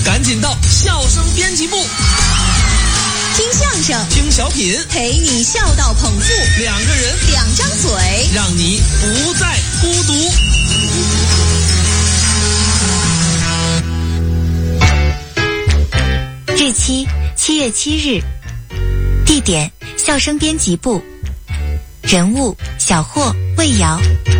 赶紧到笑声编辑部， 听相声， 听小品， 陪你笑到捧腹， 两个人， 两张嘴， 让你不再孤独。 日期7月7日，地点笑声编辑部，人物小霍、魏瑶。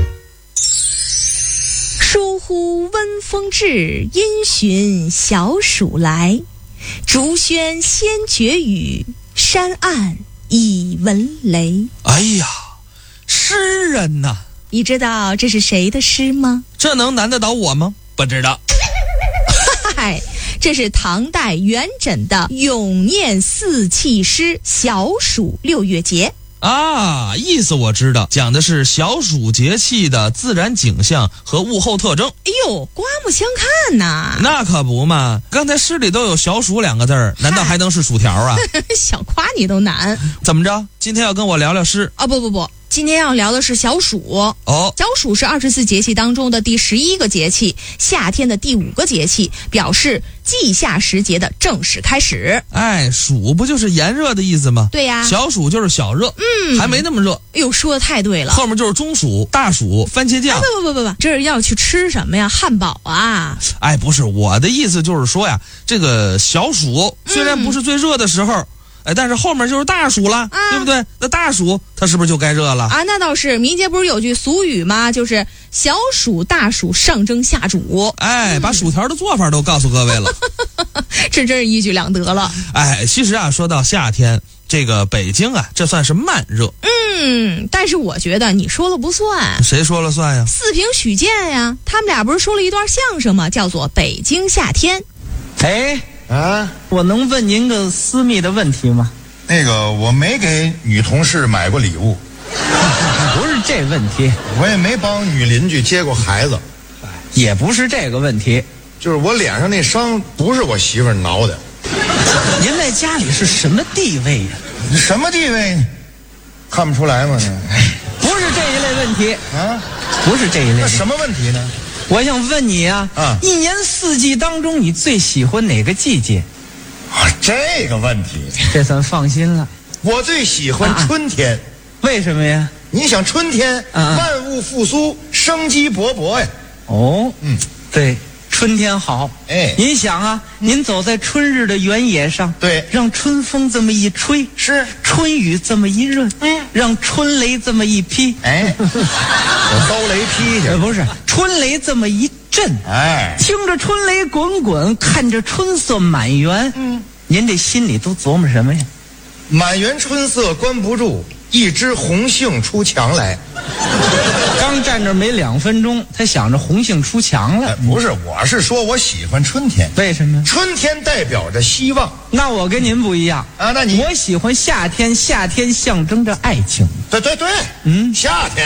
疏忽温风至，因循小暑来。竹喧先觉雨，山岸已闻雷。 哎呀，诗人呐！ 你知道这是谁的诗吗？ 这能难得倒我吗？不知道。 嗨，这是唐代元稹的咏念四气诗《小暑六月节》 啊，意思我知道，讲的是小暑节气的自然景象和物候特征。 哎呦，刮目相看呐！ 那可不嘛，刚才诗里都有小暑2个字儿，难道还能是薯条啊？ 想夸你都难。 怎么着？今天要跟我聊聊诗？ 啊，不，今天要聊的是小暑。 哦， 小暑是24节气当中的第11个节气，夏天的第5个节气，表示季夏时节的正式开始。 哎，暑不就是炎热的意思吗？ 对呀， 小暑就是小热，还没那么热。 哎呦，说的太对了。 后面就是中暑、大暑、番茄酱。 不，这是要去吃什么呀？汉堡啊？ 哎，不是，我的意思就是说呀，这个小暑虽然不是最热的时候。哎，但是后面就是大暑了，对不对？那大暑它是不是就该热了啊？那倒是，民间不是有句俗语吗？就是小暑大暑上蒸下煮。 哎，把薯条的做法都告诉各位了， 这真是一举两得了。 哎，其实啊，说到夏天，这个北京啊，这算是慢热。 但是我觉得你说了不算。 谁说了算呀？ 四平、许健呀，他们俩不是说了一段相声吗？叫做《北京夏天》。 哎。啊，我能问您个私密的问题吗？ 那个，我没给女同事买过礼物， 不是这问题。 我也没帮女邻居接过孩子， 也不是这个问题。 就是我脸上那伤不是我媳妇儿挠的。 您在家里是什么地位呀？ 什么地位？看不出来吗？ 不是这一类问题啊， 不是这一类。 那什么问题呢？ 我想问你啊，一年四季当中，你最喜欢哪个季节？ 啊，这个问题， 这算放心了。 我最喜欢春天。 为什么呀？ 你想春天，万物复苏，生机勃勃呀。 哦，对，春天好。 哎， 您想啊，您走在春日的原野上， 对， 让春风这么一吹， 是春雨这么一润，让春雷这么一劈， 哎，我遭雷劈去， 不是春雷这么一震， 哎， 听着春雷滚滚，看着春色满园，您这心里都琢磨什么呀？ 满园春色关不住，一枝红杏出墙来。 刚站这没2分钟，他想着红杏出墙了。 不是，我是说我喜欢春天。 为什么？ 春天代表着希望。 那我跟您不一样啊，那你？ 我喜欢夏天，夏天象征着爱情。 对，夏天。